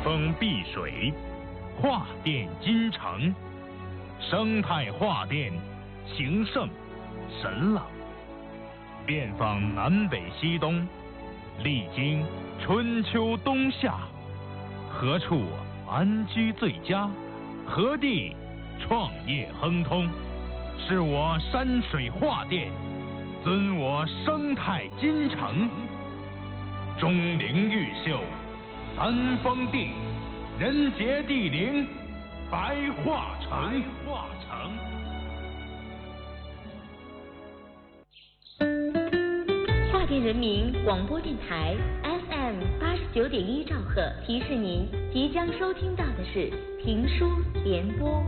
峰碧水，化电金城，生态化电，情圣神朗，遍访南北西东，历经春秋冬夏，何处安居最佳？何地创业亨通？是我山水画电，尊我生态金城。钟灵毓秀，三峰地，人杰地灵，白化城。 华电人民广播电台 FM 89.1兆赫提示您，即将收听到的是评书联播。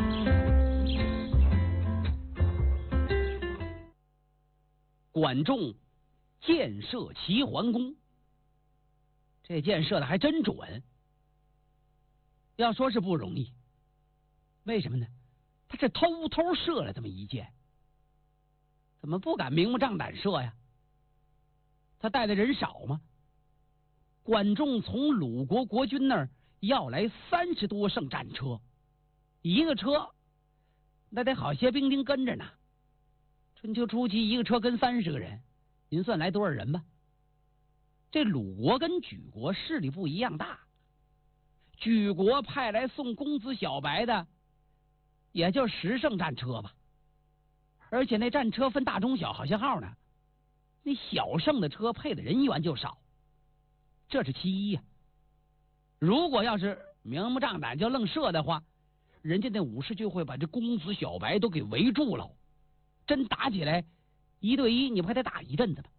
管仲建设齐桓公，这箭射的还真准。要说是不容易，为什么呢？他是偷偷射了这么一箭，怎么不敢明目张胆射呀？他带的人少吗？管仲从鲁国国君那儿要来30多乘战车，一个车那得好些兵丁跟着呢。春秋初期，一个车跟30个人，您算来多少人吧？这鲁国跟莒国势力不一样大，莒国派来送公子小白的，也就10乘战车吧，而且那战车分大中小好些号呢，那小乘的车配的人员就少，这是其一呀。如果要是明目张胆就愣射的话，人家那武士就会把这公子小白都给围住了。真打起来1对1，你不还得打一阵子吗？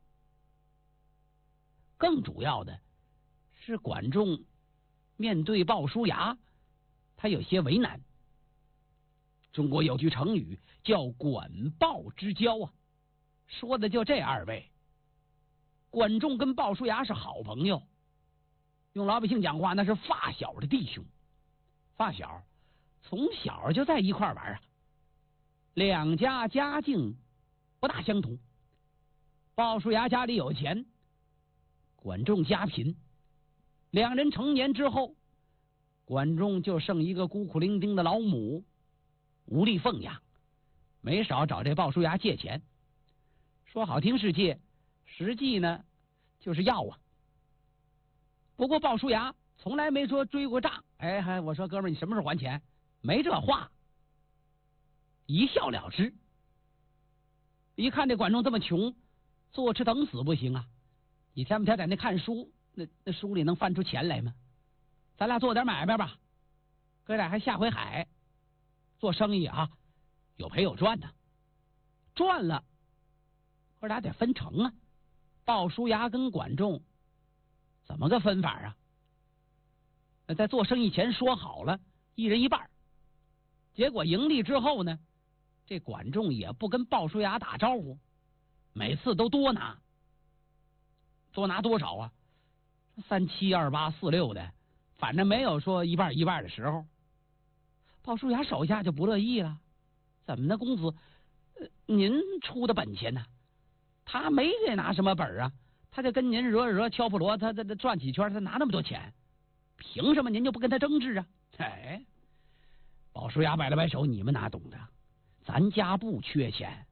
更主要的是管仲面对鲍叔牙，他有些为难。中国有句成语叫管鲍之交啊，说的就这2位。管仲跟鲍叔牙是好朋友，用老百姓讲话那是发小的弟兄，发小从小就在一块玩啊。两家家境不大相同，鲍叔牙家里有钱，管仲家贫。两人成年之后，管仲就剩一个孤苦伶仃的老母，无力奉养，没少找这鲍叔牙借钱。说好听是借，实际呢就是要啊。不过鲍叔牙从来没说追过账，我说哥们儿你什么时候还钱？没这话，一笑了之。一看这管仲这么穷，坐吃等死不行啊！你天不天在那看书，那书里能翻出钱来吗？咱俩做点买卖吧，哥俩还下回海，做生意啊，有赔有赚的。赚了，哥俩得分成啊。鲍叔牙跟管仲怎么个分法啊？在做生意前说好了，一人一半。结果盈利之后呢，这管仲也不跟鲍叔牙打招呼，每次都多拿。多拿多少啊？3、7、2、8、4、6的，反正没有说一半一半的时候。鲍叔牙手下就不乐意了，怎么呢，公子？您出的本钱呢？他没给拿什么本啊，他就跟您惹敲破锣，他转几圈，他拿那么多钱，凭什么您就不跟他争执啊？鲍叔牙摆了摆手，你们哪懂的？咱家不缺钱。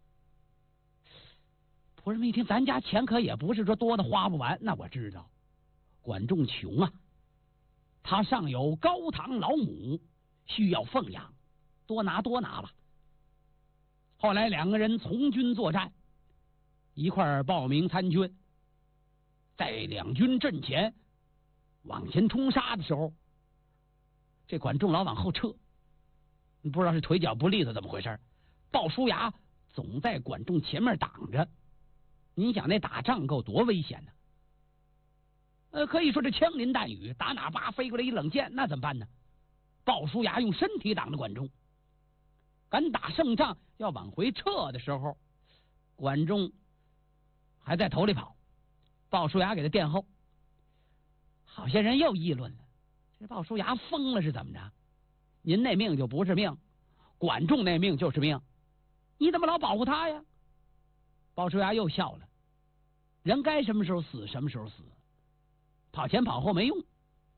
仆人们一听，咱家钱可也不是说多的花不完，那我知道。管仲穷啊，他上有高堂老母需要奉养，多拿吧。后来2个人从军作战，一块儿报名参军，在两军阵前往前冲杀的时候，这管仲老往后撤，不知道是腿脚不利索怎么回事，鲍叔牙总在管仲前面挡着。你想那打仗够多危险呢？可以说这枪林弹雨，打哪叭飞过来一冷箭，那怎么办呢？鲍叔牙用身体挡着管仲，敢打胜仗要往回撤的时候，管仲还在头里跑，鲍叔牙给他殿后。好些人又议论了，这鲍叔牙疯了是怎么着？您那命就不是命，管仲那命就是命，你怎么老保护他呀？鲍叔牙又笑了，人该什么时候死什么时候死，跑前跑后没用。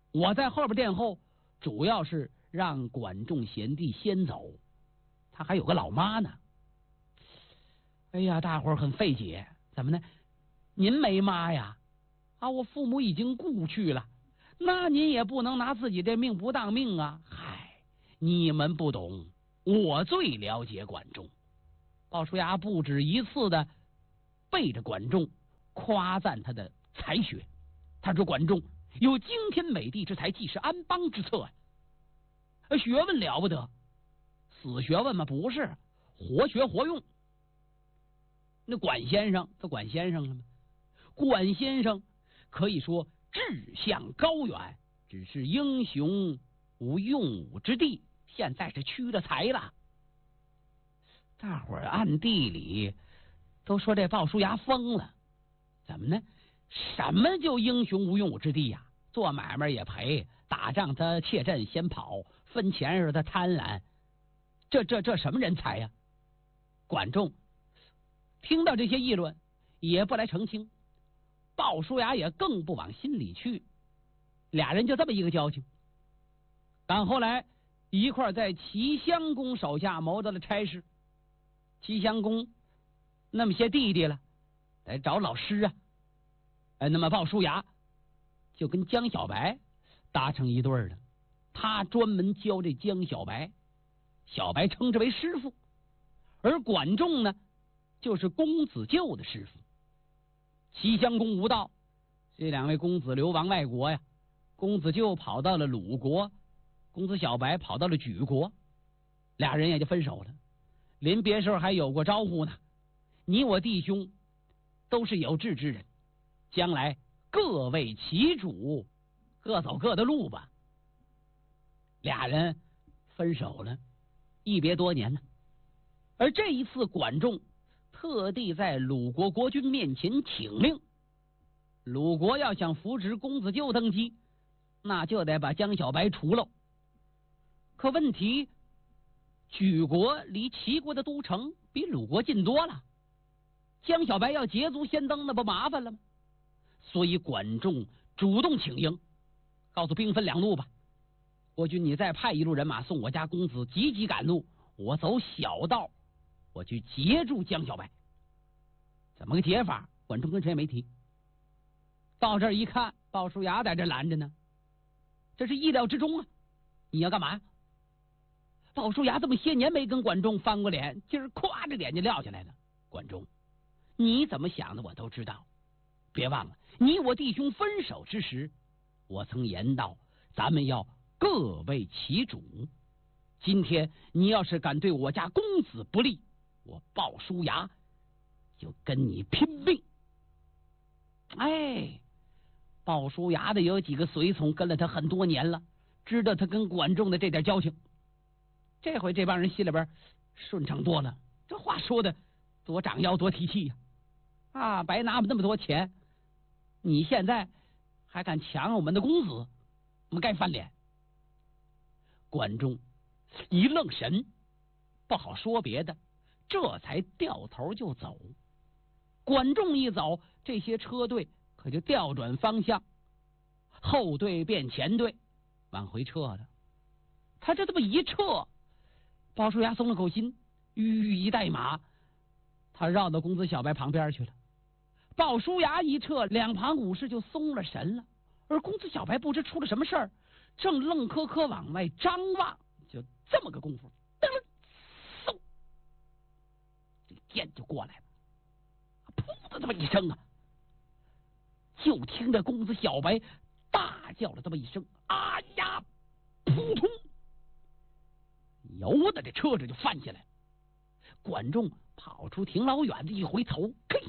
我在后边殿后，主要是让管仲贤弟先走，他还有个老妈呢。哎呀，大伙儿很费解，怎么呢？您没妈呀？啊，我父母已经故去了，那您也不能拿自己这命不当命啊！嗨，你们不懂，我最了解管仲。鲍叔牙不止一次的背着管仲夸赞他的才学，他说管仲有惊天美地之才，既是安邦之策啊！学问了不得，死学问吗？不是，活学活用。那管先生，他管先生了吗？管先生可以说志向高远，只是英雄无用武之地，现在是屈的才了。大伙儿暗地里都说这鲍叔牙疯了，怎么呢？什么叫英雄无用武之地呀？做买卖也赔，打仗他怯阵先跑，分钱时他贪婪，这什么人才呀？管仲听到这些议论，也不来澄清，鲍叔牙也更不往心里去，俩人就这么一个交情。赶后来一块在齐襄公手下谋得了差事，齐襄公那么些弟弟了，得找老师啊。那么鲍叔牙就跟江小白搭成一对儿了，他专门教这江小白，小白称之为师傅，而管仲呢，就是公子纠的师傅。齐襄公无道，这两位公子流亡外国呀，公子纠跑到了鲁国，公子小白跑到了莒国，俩人也就分手了。临别时候还有过招呼呢，你我弟兄都是有志之人，将来各为其主，各走各的路吧。俩人分手了，一别多年呢。而这一次管仲特地在鲁国国君面前请令，鲁国要想扶植公子纠登基，那就得把江小白除了。可问题，莒国离齐国的都城比鲁国近多了，江小白要捷足先登，那不麻烦了吗？所以管仲主动请缨，告诉兵分两路吧，国君你再派一路人马送我家公子急急赶路，我走小道，我去截住江小白。怎么个截法？管仲跟谁也没提。到这儿一看，鲍叔牙在这拦着呢，这是意料之中啊！你要干嘛呀？鲍叔牙这么些年没跟管仲翻过脸，今儿咵这脸就撂下来了。管仲，你怎么想的我都知道，别忘了你我弟兄分手之时，我曾言道咱们要各为其主。今天你要是敢对我家公子不利，我鲍叔牙就跟你拼命。哎，鲍叔牙的有几个随从跟了他很多年了，知道他跟管仲的这点交情，这回这帮人心里边顺畅多了。这话说的多长腰多提气呀！啊，白拿我们那么多钱，你现在还敢抢我们的公子，我们该翻脸。管仲一愣神，不好说别的，这才掉头就走。管仲一走，这些车队可就调转方向，后队变前队，往回撤了。他这么一撤，鲍叔牙松了口心，一带马，他绕到公子小白旁边去了。鲍叔牙一撤，两旁武士就松了神了，而公子小白不知出了什么事儿，正愣磕磕往外张望，就这么个功夫，嗖，这个剑就过来了，噗的这么一声啊，就听着公子小白大叫了这么一声，啊呀，扑通，由得这车子就翻下来。管仲跑出挺老远的，一回头，嘿，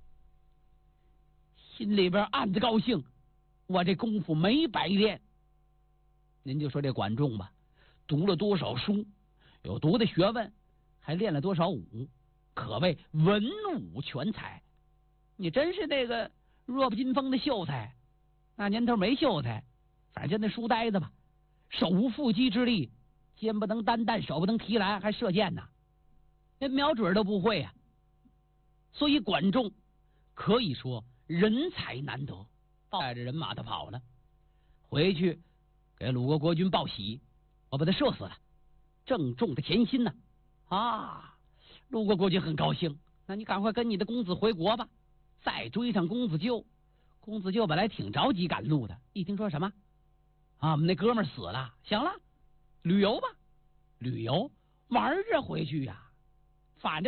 心里边暗自高兴，我这功夫没白练。您就说这管仲吧，读了多少书，有多的学问，还练了多少武，可谓文武全才。你真是那个弱不禁风的秀才，那年头没秀才，反正就那书呆子吧，手无缚鸡之力，肩不能担弹，手不能提篮，还射箭呢，连瞄准都不会啊。所以管仲可以说人才难得，带着人马他跑了，回去给鲁国国君报喜，我把他射死了，正中的甜心呢。啊，鲁国国君很高兴，那你赶快跟你的公子回国吧，再追上公子纠。公子纠本来挺着急赶路的，一听说什么啊，我们那哥们儿死了，行了，旅游吧，旅游玩着回去呀，反正